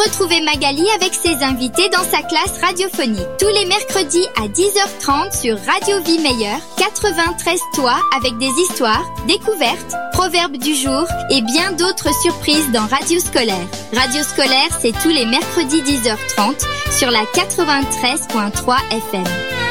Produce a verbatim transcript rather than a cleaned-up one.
Retrouvez Magali avec ses invités dans sa classe radiophonique. Tous les mercredis à dix heures trente sur Radio Vie Meilleure, quatre-vingt-treize Toits, avec des histoires, découvertes, proverbes du jour et bien d'autres surprises dans Radio Scolaire. Radio Scolaire, c'est tous les mercredis dix heures trente sur la quatre-vingt-treize virgule trois F M.